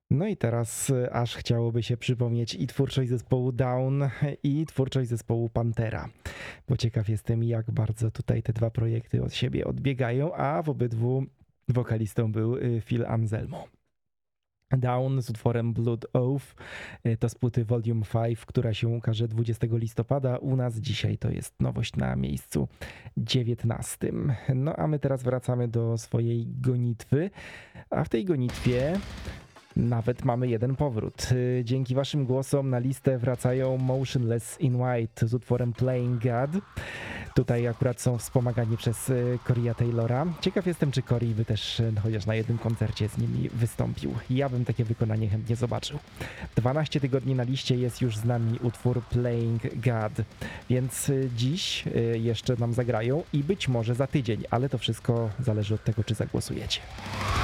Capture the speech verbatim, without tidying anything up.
No i teraz y, aż chciałoby się przypomnieć i twórczość zespołu Down, i twórczość zespołu Pantera, bo ciekaw jestem, jak bardzo tutaj te dwa projekty od siebie odbiegają, a w obydwu wokalistą był y, Phil Anselmo. Down z utworem Blood Oath, y, to z płyty Volume pięć, która się ukaże dwudziestego listopada. U nas dzisiaj to jest nowość na miejscu dziewiętnastym. No a my teraz wracamy do swojej gonitwy, a w tej gonitwie nawet mamy jeden powrót. Y, Dzięki waszym głosom na listę wracają Motionless in White z utworem Playing God. Tutaj akurat są wspomagani przez y, Coreya Taylora. Ciekaw jestem, czy Corey by też y, chociaż na jednym koncercie z nimi wystąpił. Ja bym takie wykonanie chętnie zobaczył. dwanaście tygodni na liście jest już z nami utwór Playing God, więc y, dziś y, jeszcze nam zagrają i być może za tydzień, ale to wszystko zależy od tego, czy zagłosujecie.